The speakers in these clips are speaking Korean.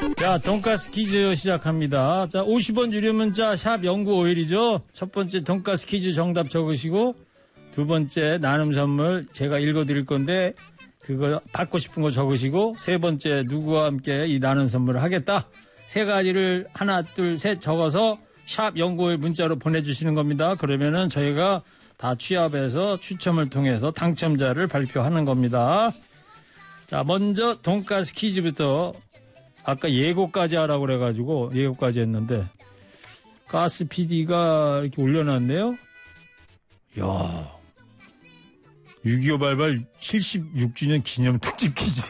자, 돈가스 퀴즈 시작합니다. 자, 50원 유료 문자 샵 0951이죠. 첫 번째 돈가스 퀴즈 정답 적으시고 두 번째 나눔 선물 제가 읽어드릴 건데 그거 받고 싶은 거 적으시고 세 번째 누구와 함께 이 나눔 선물을 하겠다. 세 가지를 하나, 둘, 셋 적어서 샵 0951 문자로 보내주시는 겁니다. 그러면은 저희가 다 취합해서 추첨을 통해서 당첨자를 발표하는 겁니다. 자, 먼저 돈가스 퀴즈부터 아까 예고까지 하라고 그래가지고 예고까지 했는데 가스 PD가 이렇게 올려놨네요. 이야, 6.25 발발 76주년 기념 특집 퀴즈.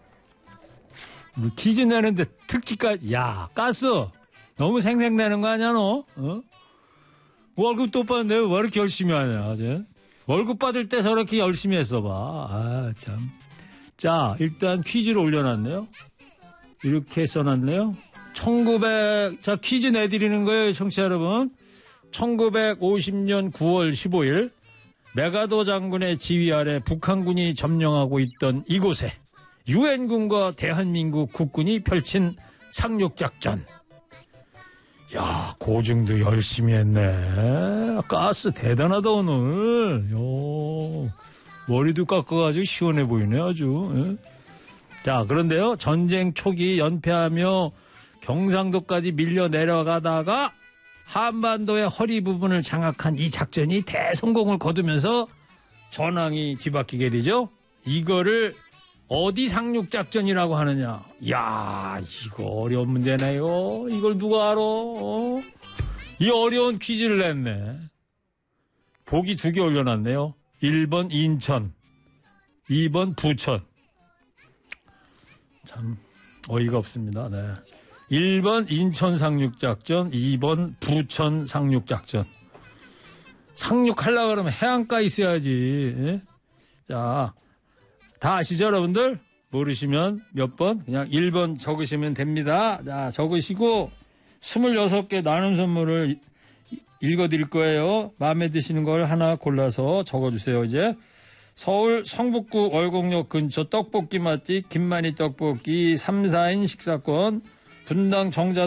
뭐 퀴즈 내는데 특집까지. 야, 가스 너무 생색내는 거 아니야 너? 어? 월급도 못 받는데 왜 이렇게 열심히 하냐 어제? 월급 받을 때 저렇게 열심히 했어 봐. 아 참. 자, 일단 퀴즈를 올려놨네요. 이렇게 써놨네요. 자, 퀴즈 내드리는 거예요, 청취자 여러분. 1950년 9월 15일 메가도 장군의 지휘 아래 북한군이 점령하고 있던 이곳에 유엔군과 대한민국 국군이 펼친 상륙작전. 야, 고증도 열심히 했네. 가스 대단하다 오늘. 요, 머리도 깎아가지고 시원해 보이네 아주. 예? 자, 그런데요, 전쟁 초기 연패하며 경상도까지 밀려 내려가다가 한반도의 허리 부분을 장악한 이 작전이 대성공을 거두면서 전황이 뒤바뀌게 되죠. 이거를 어디 상륙작전이라고 하느냐. 야, 이거 어려운 문제네요. 이걸 누가 알아? 이 어려운 퀴즈를 냈네. 보기 2개 올려놨네요. 1번 인천, 2번 부천. 참 어이가 없습니다. 네. 1번 인천 상륙작전, 2번 부천 상륙작전. 상륙하려고 그러면 해안가에 있어야지. 예? 자, 다 아시죠 여러분들? 모르시면 몇 번? 그냥 1번 적으시면 됩니다. 자, 적으시고 26개 나눔 선물을 읽어드릴 거예요. 마음에 드시는 걸 하나 골라서 적어주세요. 이제 서울 성북구 월곡역 근처 떡볶이 맛집 김만희 떡볶이 3, 4인 식사권, 분당 정자